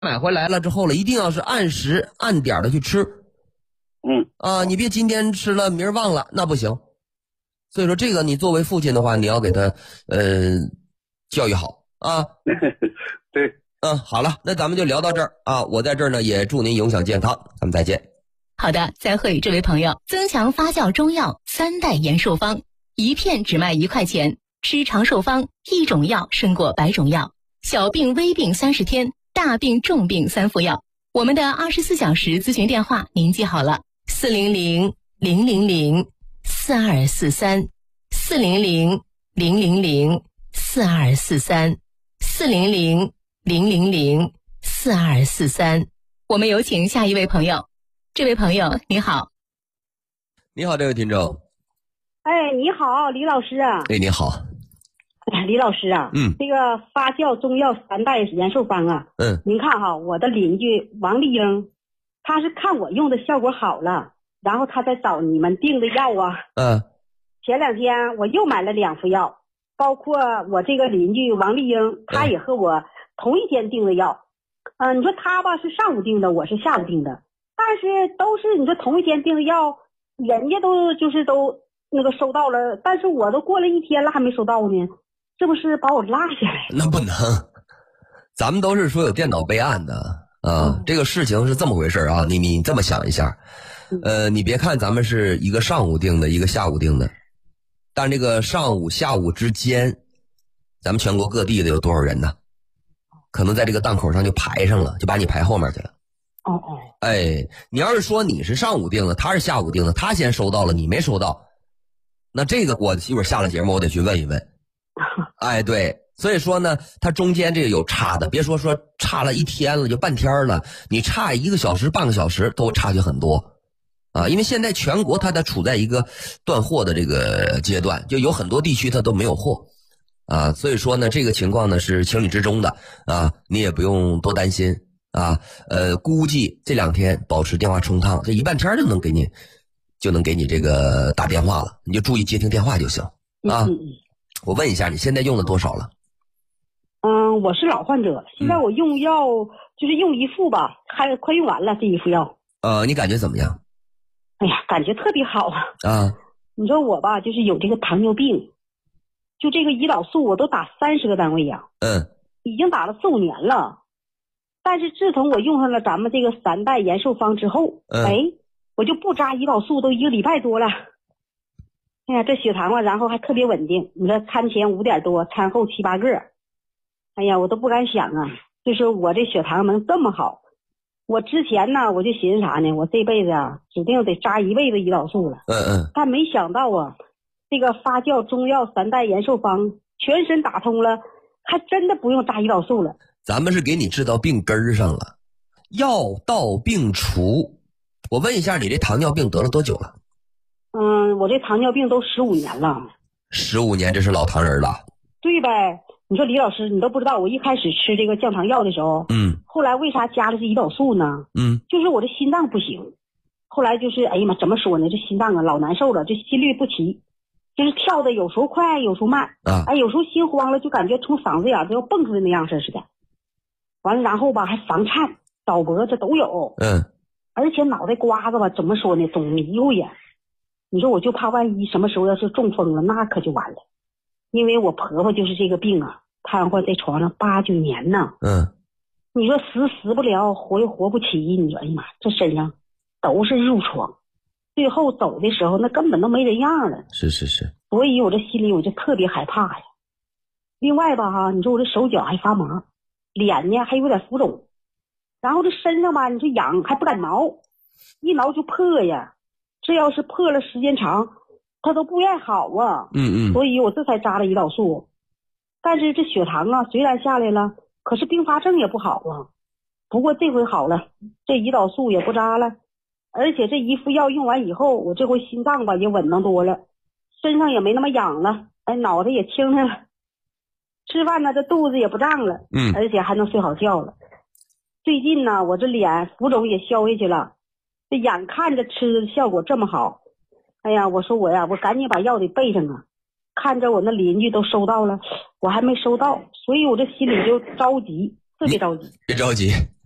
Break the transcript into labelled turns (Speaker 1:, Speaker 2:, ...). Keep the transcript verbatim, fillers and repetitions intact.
Speaker 1: 买回来了之后了，一定要是按时按点的去吃。
Speaker 2: 嗯
Speaker 1: 啊，你别今天吃了明儿忘了，那不行。所以说这个你作为父亲的话，你要给他呃教育好啊。
Speaker 2: 对，
Speaker 1: 嗯，好了，那咱们就聊到这儿啊。我在这儿呢也祝您影响健康，咱们再见。
Speaker 3: 好的，再会，这位朋友。增强发酵中药三代延寿方，一片只卖一块钱，吃长寿方，一种药胜过百种药。小病微病三十天，大病重病三副药。我们的二十四小时咨询电话您记好了：四零零零零零四二四三，四零零零零零四二四三，四零零零零零四二四三。我们有请下一位朋友。这位朋友你好。
Speaker 1: 你好，这位听众。
Speaker 4: 哎，你好，李老师啊。
Speaker 1: 哎，你好。
Speaker 4: 李老师啊，
Speaker 1: 嗯，
Speaker 4: 这个发酵中药三代延寿方啊，
Speaker 1: 嗯，
Speaker 4: 您看哈，我的邻居王丽英，他是看我用的效果好了，然后他再找你们订的药啊。
Speaker 1: 嗯，
Speaker 4: 前两天我又买了两副药，包括我这个邻居王丽英，他也和我同一天订的药。嗯、呃，你说他吧是上午订的，我是下午订的，但是都是你说同一天订的药，人家都就是都那个收到了，但是我都过了一天了还没收到呢。是不是把我落下来？
Speaker 1: 那不能，咱们都是说有电脑备案的啊。嗯、这个事情是这么回事啊，你你这么想一下，呃，你别看咱们是一个上午定的，一个下午定的，但这个上午下午之间，咱们全国各地的有多少人呢？可能在这个档口上就排上了，就把你排后面去了。
Speaker 4: 哦哦，
Speaker 1: 哎，你要是说你是上午定的，他是下午定的，他先收到了，你没收到，那这个我一会儿下了节目我得去问一问。哎，对，所以说呢，它中间这个有差的，别说说差了一天了，就半天了，你差一个小时、半个小时都差距很多啊。因为现在全国它在处在一个断货的这个阶段，就有很多地区它都没有货啊。所以说呢，这个情况呢是情理之中的啊，你也不用多担心啊。呃，估计这两天保持电话充畅，这一半天就能给你就能给你这个打电话了，你就注意接听电话就行啊。
Speaker 4: 嗯嗯
Speaker 1: 我问一下，你现在用了多少了？
Speaker 4: 嗯，我是老患者，现在我用药、嗯、就是用一副吧，还快用完了这一副药。
Speaker 1: 呃，你感觉怎么样？
Speaker 4: 哎呀，感觉特别好啊！
Speaker 1: 啊，
Speaker 4: 你说我吧，就是有这个糖尿病，就这个胰岛素我都打三十个单位呀。
Speaker 1: 嗯，
Speaker 4: 已经打了四五年了，但是自从我用上了咱们这个三代延寿方之后，嗯、哎，我就不扎胰岛素都一个礼拜多了。哎呀，这血糖啊，然后还特别稳定。你说餐前五点多，餐后七八个。哎呀，我都不敢想啊，就是我这血糖能这么好。我之前呢，我就寻思啥呢？我这辈子啊，指定得扎一辈子胰岛素了。
Speaker 1: 嗯嗯。
Speaker 4: 但没想到啊，这个发酵中药三代延寿方全身打通了，还真的不用扎胰岛素了。
Speaker 1: 咱们是给你治到病根上了，药到病除。我问一下，你这糖尿病得了多久了？
Speaker 4: 嗯，我这糖尿病都十五年了。
Speaker 1: 十五年，这是老糖人了。
Speaker 4: 对呗，你说李老师，你都不知道，我一开始吃这个降糖药的时候，
Speaker 1: 嗯，
Speaker 4: 后来为啥加了这胰岛素呢？
Speaker 1: 嗯，
Speaker 4: 就是我这心脏不行，后来就是哎呀妈，怎么说呢？这心脏啊老难受了，这心律不齐，就是跳的有时候快，有时候慢
Speaker 1: 啊，
Speaker 4: 哎，有时候心慌了，就感觉从嗓子眼都要蹦出来那样式似的。完了，然后吧还房颤、倒脖子都有，
Speaker 1: 嗯，
Speaker 4: 而且脑袋瓜子吧，怎么说呢，总迷糊呀。你说我就怕万一什么时候要是中风了，那可就完了。因为我婆婆就是这个病啊，瘫痪在床上八九年呢。
Speaker 1: 嗯，
Speaker 4: 你说死死不了，活又活不起。你说哎呀妈，这身上都是褥疮，最后走的时候那根本都没人样了。
Speaker 1: 是是是。
Speaker 4: 所以我这心里我就特别害怕呀。另外吧哈，你说我这手脚还发麻，脸呢还有点浮肿，然后这身上吧，你说痒还不敢挠，一挠就破呀。这要是破了时间长，他都不愿好啊。
Speaker 1: 嗯嗯。
Speaker 4: 所以我这才扎了胰岛素。但是这血糖啊虽然下来了，可是并发症也不好啊。不过这回好了，这胰岛素也不扎了，而且这一副药用完以后，我这回心脏吧也稳当多了，身上也没那么痒了，哎，脑袋也轻开了，吃饭呢这肚子也不胀了，
Speaker 1: 嗯，
Speaker 4: 而且还能睡好觉了。最近呢，我这脸浮肿也消下去了。这眼看着吃的效果这么好，哎呀，我说我呀，我赶紧把药得备上啊！看着我那邻居都收到了，我还没收到，所以我这心里就着急，特别着急。
Speaker 1: 别着急，